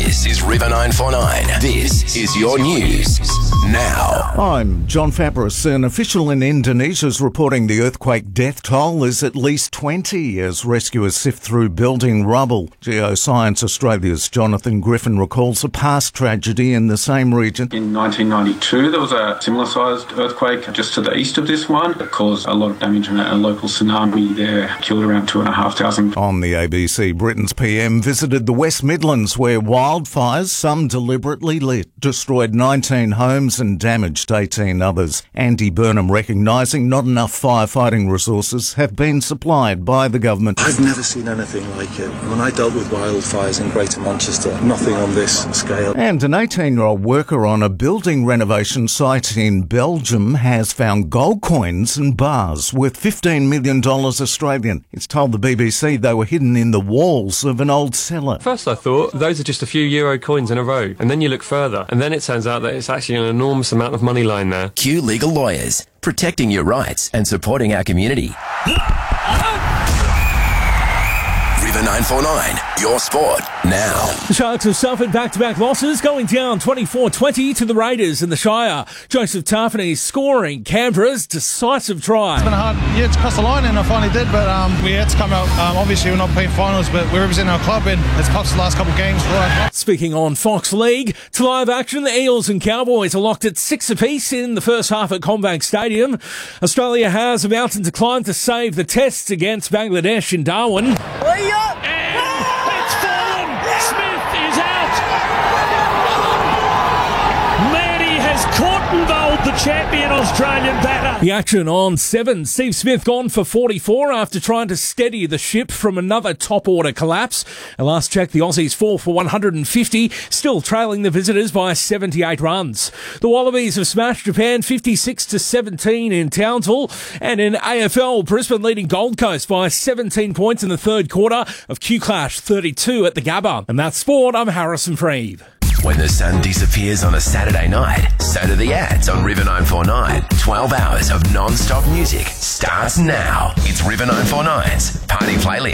This is River 949. This is your news now. I'm John Fabris. An official in Indonesia is reporting the earthquake death toll is at least 20 as rescuers sift through building rubble. Geoscience Australia's Jonathan Griffin recalls a past tragedy in the same region. In 1992, there was a similar-sized earthquake just to the east of this one that caused a lot of damage, and a local tsunami there killed around 2,500. On the ABC, Britain's PM visited the West Midlands where wildfires, some deliberately lit, destroyed 19 homes and damaged 18 others. Andy Burnham recognising not enough firefighting resources have been supplied by the government. I've never seen anything like it. When I dealt with wildfires in Greater Manchester, nothing on this scale. And an 18-year-old worker on a building renovation site in Belgium has found gold coins and bars worth $15 million Australian. It's told the BBC they were hidden in the walls of an old cellar. First I thought those are just a few euro coins in a row, and then you look further, and then it turns out that it's actually an enormous amount of money lying there. Q Legal Lawyers, protecting your rights and supporting our community. River 949, your sport now. The Sharks have suffered back-to-back losses, going down 24-20 to the Raiders in the Shire. Joseph Tarpanay scoring Canberra's decisive try. It's been hard, to cross the line, and I finally did, but we had to come out. Obviously, we're not playing finals, but we're representing our club, and it's tough the last couple of games. Speaking on Fox League, to live action, the Eels and Cowboys are locked at 6 apiece in the first half at CommBank Stadium. Australia has a mountain to climb to save the tests against Bangladesh in Darwin. It's fallen. Smith is out. Manny has caught and bowled the champion Australian batter. The action on 7. Steve Smith gone for 44 after trying to steady the ship from another top-order collapse. At last check, the Aussies fall for 150, still trailing the visitors by 78 runs. The Wallabies have smashed Japan 56-17 in Townsville. And in AFL, Brisbane leading Gold Coast by 17 points in the third quarter of Q-Clash 32 at the Gabba. And that's sport. I'm Harrison Freed. When the sun disappears on a Saturday night, so do the ads on River 949. 12 hours of non-stop music starts now. It's River 949's Party Playlist.